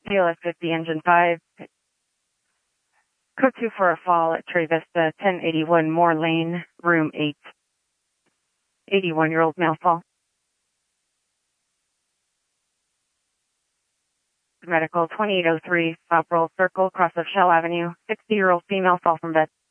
CLS 50, engine 5. Code 2 for a fall at Trey Vista, 1081 Moore Lane, room 8. 81-year-old male fall. Medical 2803, South Roll Circle, cross of Shell Avenue, 60-year-old female fall from bed.